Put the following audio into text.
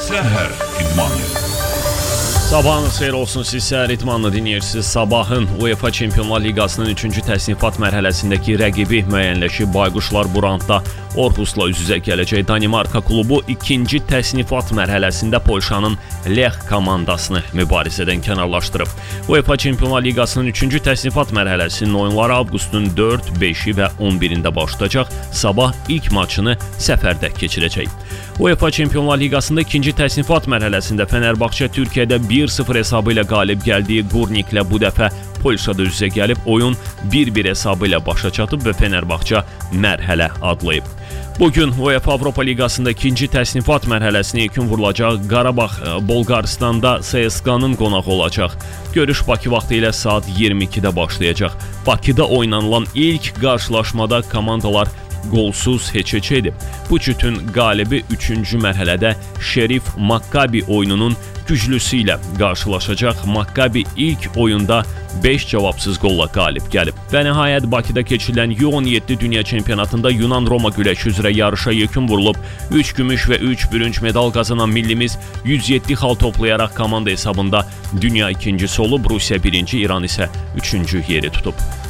Səhər İdmanı. Sabahınız xeyir olsun, siz Səhər İdmanını dinləyirsiniz. Sabahın UEFA Çempionlar Liqasının 3-cü təsnifat mərhələsindəki rəqibi müəyyənləşib. Bayquşlar Burantda Orhusla üz-üzə gələcək. Danimarka klubu 2-ci təsnifat mərhələsində Polşanın Lech komandasını mübarizədən kənarlaşdırıb. UEFA Çempionlar Liqasının 3-cü təsnifat mərhələsinin oyunları avqustun 4, 5-i və 11-də başlayacaq. Sabah ilk maçını səfərdə keçirəcək. UEFA Çempionlar Liqasında 2-ci təsnifat mərhələsində Fenerbahçe Türkiyədə 1-0 hesabı ilə qalib gəldiyi Gurniklə bu dəfə Polşada üz-üzə gəlib. Oyun 1-1 hesabı ilə başa çatıb və Fenerbahçe mərhələ adlayıb. Bugün UEFA Avropa Liqasında 2-ci təsnifat mərhələsinə yekun vurulacaq. Qarabağ Bolqarıstanda CSKA-nın qonağı olacaq. Görüş Bakı vaxtı ilə saat 22-də başlayacaq. Bakıda oynanılan ilk qarşılaşmada komandalar qolsuz heç-heç edib. Bu cütün qalibi 3-cü mərhələdə Şerif Makkabi oyununun güclüsü ilə qarşılaşacaq. Makkabi ilk oyunda 5 cavabsız qolla qalib gəlib. Və nəhayət Bakıda keçirilən U17 Dünya Çempionatında Yunan-Roma güləşi üzrə yarışa yekun vurulub. 3 gümüş və 3 bürünc medal qazanan millimiz 107 xal toplayaraq komanda hesabında dünya ikincisi olub. Rusiya birinci, İran isə 3-cü yeri tutub.